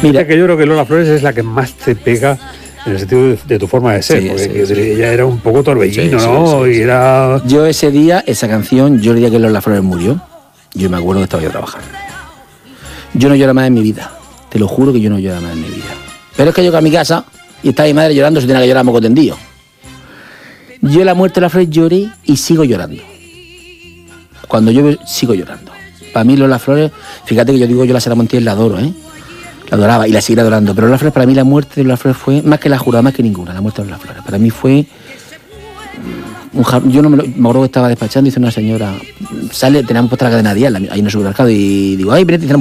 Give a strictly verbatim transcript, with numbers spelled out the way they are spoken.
Mira, que yo creo que Lola Flores es la que más te pega en el sentido de, de tu forma de ser, sí, porque sí, sí. ella era un poco torbellino, sí, ¿no? Sí, sí, sí. Y era... Yo ese día, esa canción, yo el día que Lola Flores murió, yo me acuerdo que estaba yo trabajando. Yo no lloro más en mi vida, te lo juro que yo no lloro más en mi vida. Pero es que yo que a mi casa y estaba mi madre llorando, se tenía que llorar moco tendido. Yo la muerte de Lola Flores lloré y sigo llorando. Cuando yo sigo llorando. Para mí Lola Flores, fíjate que yo digo, yo la Sara Montiel la adoro, ¿eh? La adoraba y la seguiré adorando. Pero Lola Flores, para mí la muerte de Lola Flores fue, más que la jurada, más que ninguna, la muerte de Lola Flores. Para mí fue... Un jar... Yo no me, lo... me acuerdo que estaba despachando y dice una señora, sale, teníamos puesta la cadena dial ahí en el supermercado y digo, ay, vete,